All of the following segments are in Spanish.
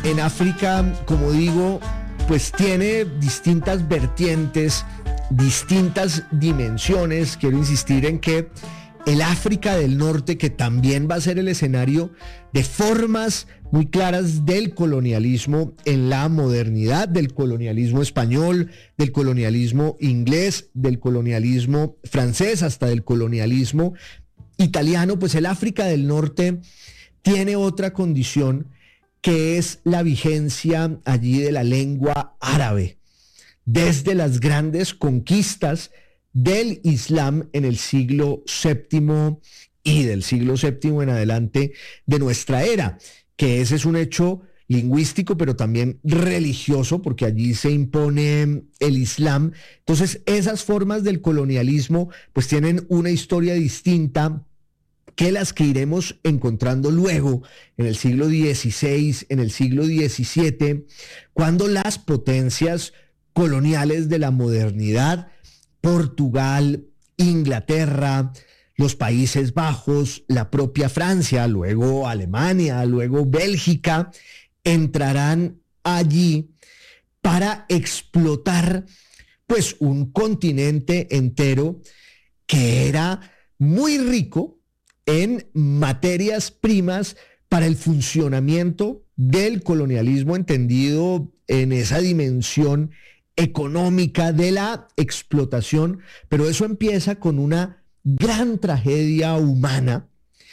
en África, como digo, pues tiene distintas vertientes, distintas dimensiones. Quiero insistir en que el África del Norte, que también va a ser el escenario de formas muy claras del colonialismo en la modernidad, del colonialismo español, del colonialismo inglés, del colonialismo francés, hasta del colonialismo italiano, pues el África del Norte tiene otra condición, que es la vigencia allí de la lengua árabe, desde las grandes conquistas del Islam en el siglo VII y del siglo VII en adelante de nuestra era, que ese es un hecho lingüístico, pero también religioso, porque allí se impone el Islam. Entonces, esas formas del colonialismo pues tienen una historia distinta que las que iremos encontrando luego en el siglo XVI, en el siglo XVII, cuando las potencias coloniales de la modernidad, Portugal, Inglaterra, los Países Bajos, la propia Francia, luego Alemania, luego Bélgica, entrarán allí para explotar pues un continente entero que era muy rico en materias primas para el funcionamiento del colonialismo, entendido en esa dimensión económica de la explotación, pero eso empieza con una gran tragedia humana,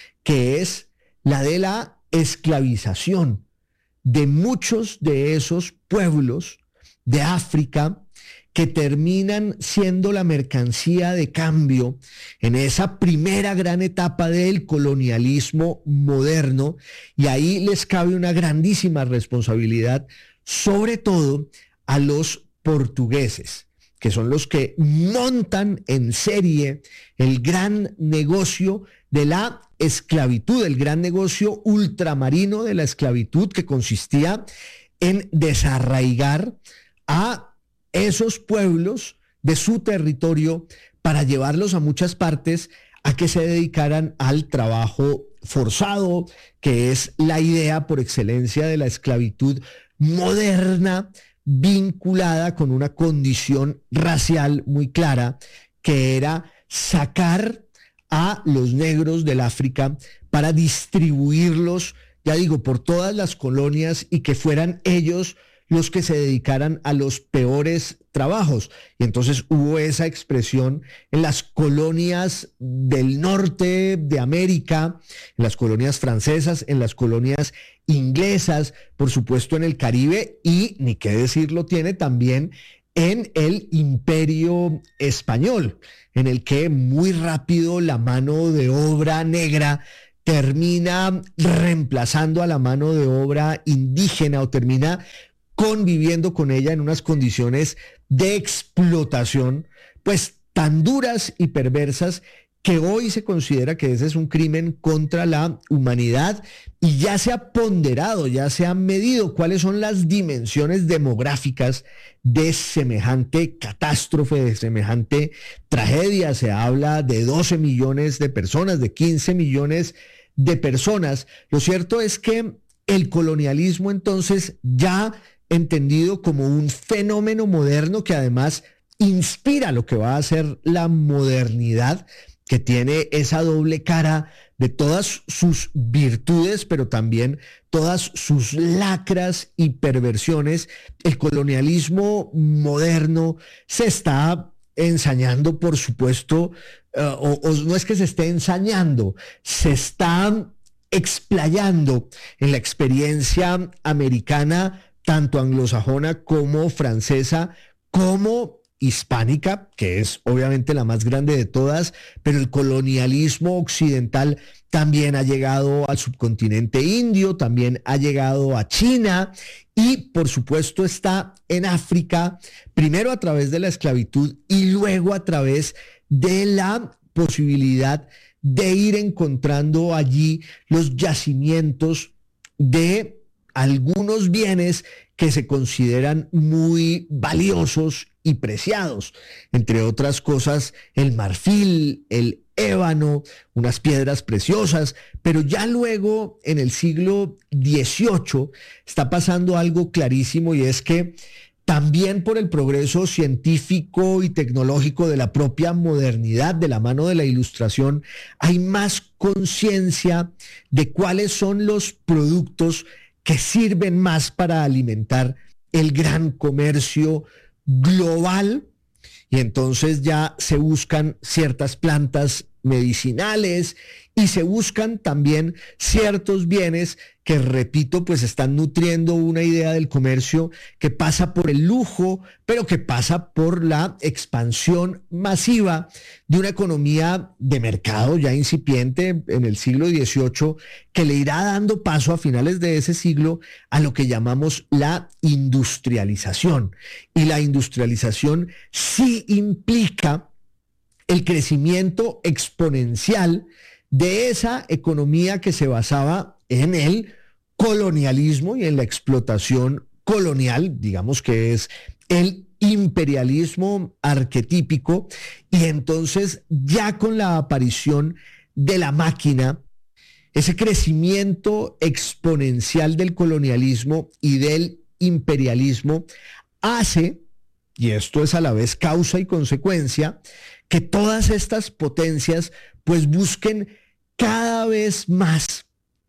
que es la de la esclavización de muchos de esos pueblos de África que terminan siendo la mercancía de cambio en esa primera gran etapa del colonialismo moderno, y ahí les cabe una grandísima responsabilidad, sobre todo a los portugueses, que son los que montan en serie el gran negocio de la esclavitud, el gran negocio ultramarino de la esclavitud, que consistía en desarraigar a esos pueblos de su territorio para llevarlos a muchas partes a que se dedicaran al trabajo forzado, que es la idea por excelencia de la esclavitud moderna, vinculada con una condición racial muy clara, que era sacar a los negros del África para distribuirlos, ya digo, por todas las colonias, y que fueran ellos los que se dedicaran a los peores trabajos. Y entonces hubo esa expresión en las colonias del norte de América, en las colonias francesas, en las colonias inglesas, por supuesto en el Caribe, y ni qué decirlo tiene también en el Imperio Español, en el que muy rápido la mano de obra negra termina reemplazando a la mano de obra indígena, o termina conviviendo con ella en unas condiciones de explotación pues tan duras y perversas, que hoy se considera que ese es un crimen contra la humanidad, y ya se ha ponderado, ya se han medido cuáles son las dimensiones demográficas de semejante catástrofe, de semejante tragedia. Se habla de 12 millones de personas, de 15 millones de personas. Lo cierto es que el colonialismo, entonces, ya entendido como un fenómeno moderno que además inspira lo que va a ser la modernidad, que tiene esa doble cara de todas sus virtudes, pero también todas sus lacras y perversiones. El colonialismo moderno se está ensañando, por supuesto, o no es que se esté ensañando, se está explayando en la experiencia americana, tanto anglosajona como francesa, como hispánica, que es obviamente la más grande de todas, pero el colonialismo occidental también ha llegado al subcontinente indio, también ha llegado a China, y por supuesto está en África, primero a través de la esclavitud y luego a través de la posibilidad de ir encontrando allí los yacimientos de algunos bienes que se consideran muy valiosos y preciados, entre otras cosas el marfil, el ébano, unas piedras preciosas, pero ya luego en el siglo XVIII está pasando algo clarísimo y es que también por el progreso científico y tecnológico de la propia modernidad, de la mano de la Ilustración, hay más conciencia de cuáles son los productos que sirven más para alimentar el gran comercio global, y entonces ya se buscan ciertas plantas medicinales y se buscan también ciertos bienes que, repito, pues están nutriendo una idea del comercio que pasa por el lujo, pero que pasa por la expansión masiva de una economía de mercado ya incipiente en el siglo XVIII, que le irá dando paso a finales de ese siglo a lo que llamamos la industrialización. Y la industrialización sí implica el crecimiento exponencial de esa economía que se basaba en el colonialismo y en la explotación colonial, digamos que es el imperialismo arquetípico, y entonces ya con la aparición de la máquina, ese crecimiento exponencial del colonialismo y del imperialismo hace, y esto es a la vez causa y consecuencia, que todas estas potencias pues busquen cada vez más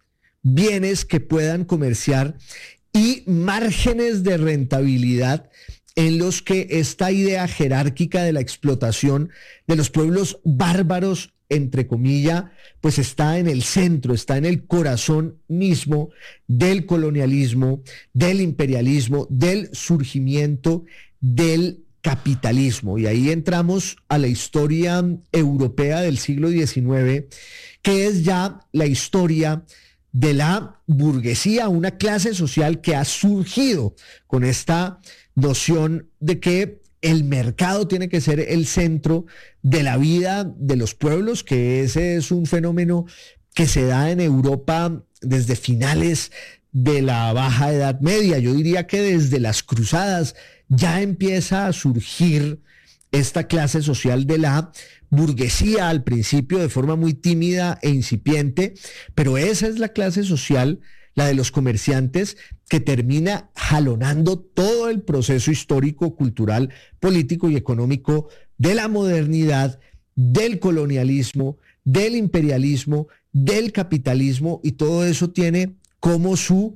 bienes que puedan comerciar y márgenes de rentabilidad en los que esta idea jerárquica de la explotación de los pueblos bárbaros, entre comillas, pues está en el centro, está en el corazón mismo del colonialismo, del imperialismo, del surgimiento del capitalismo. Y ahí entramos a la historia europea del siglo XIX, que es ya la historia de la burguesía, una clase social que ha surgido con esta noción de que el mercado tiene que ser el centro de la vida de los pueblos, que ese es un fenómeno que se da en Europa desde finales de la Baja Edad Media. Yo diría que desde las cruzadas ya empieza a surgir esta clase social de la burguesía, al principio de forma muy tímida e incipiente, pero esa es la clase social, la de los comerciantes, que termina jalonando todo el proceso histórico, cultural, político y económico de la modernidad, del colonialismo, del imperialismo, del capitalismo, y todo eso tiene como su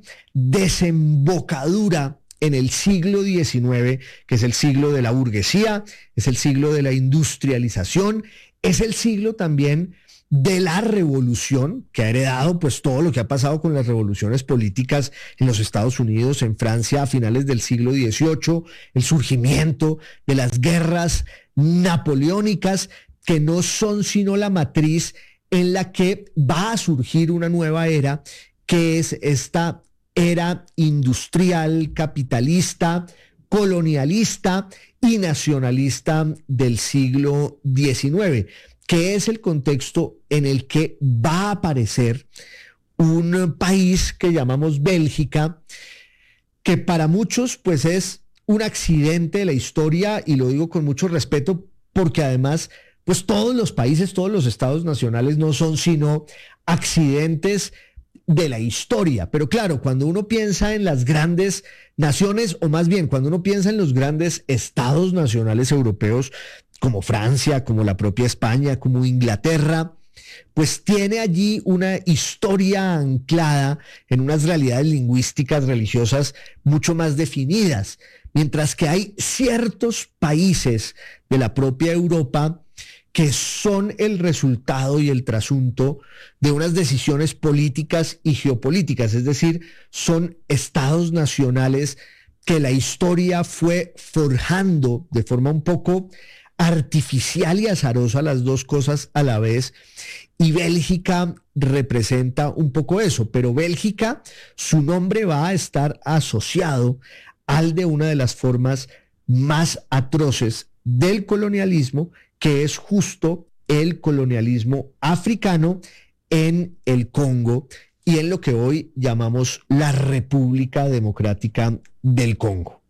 desembocadura en el siglo XIX, que es el siglo de la burguesía, es el siglo de la industrialización, es el siglo también de la revolución, que ha heredado pues todo lo que ha pasado con las revoluciones políticas en los Estados Unidos, en Francia a finales del siglo XVIII, el surgimiento de las guerras napoleónicas, que no son sino la matriz en la que va a surgir una nueva era, que es esta era industrial, capitalista, colonialista y nacionalista del siglo XIX, que es el contexto en el que va a aparecer un país que llamamos Bélgica, que para muchos pues es un accidente de la historia, y lo digo con mucho respeto porque además pues todos los países, todos los estados nacionales no son sino accidentes de la historia. Pero claro, cuando uno piensa en las grandes naciones, o más bien cuando uno piensa en los grandes estados nacionales europeos, como Francia, como la propia España, como Inglaterra, pues tiene allí una historia anclada en unas realidades lingüísticas, religiosas mucho más definidas, mientras que hay ciertos países de la propia Europa que son el resultado y el trasunto de unas decisiones políticas y geopolíticas, es decir, son estados nacionales que la historia fue forjando de forma un poco artificial y azarosa, las dos cosas a la vez, y Bélgica representa un poco eso, pero Bélgica, su nombre va a estar asociado al de una de las formas más atroces del colonialismo, que es justo el colonialismo africano en el Congo y en lo que hoy llamamos la República Democrática del Congo.